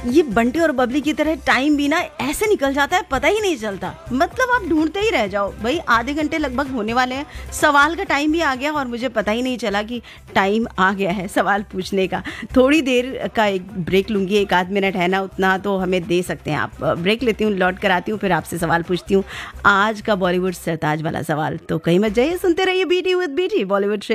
ये बंटी और बबली की तरह टाइम भी ना ऐसे निकल जाता है, पता ही नहीं चलता। मतलब आप ढूंढते ही रह जाओ। भाई आधे घंटे लगभग होने वाले हैं, सवाल का टाइम भी आ गया और मुझे पता ही नहीं चला कि टाइम आ गया है सवाल पूछने का। थोड़ी देर का एक ब्रेक लूंगी, 1 आध मिनट है ना, उतना तो हमें दे सकते हैं आप। ब्रेक लेती हूँ, लौट कर आती हूँ, फिर आपसे सवाल पूछती हूँ। आज का बॉलीवुड सरताज वाला सवाल तो कहीं मत जाइए, सुनते रहिए बीटी विद बीटी बॉलीवुड।